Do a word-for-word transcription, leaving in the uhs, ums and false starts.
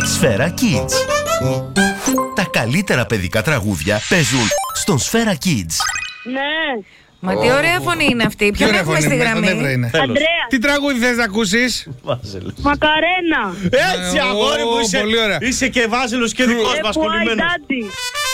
Σφαίρα Kids. Τα καλύτερα παιδικά τραγούδια παίζουν στον Σφαίρα Kids. Ναι. Μα τι ωραία φωνή είναι αυτή. Ποιον έχουμε στη γραμμή? Αντρέα. Τι τραγούδι θες να ακούσεις? Μακαρένα. Έτσι, αγόρι μου, Ω, είσαι, πολύ ωραία. είσαι και Βάζελος και δικός μας Why κολλημένος. Daddy.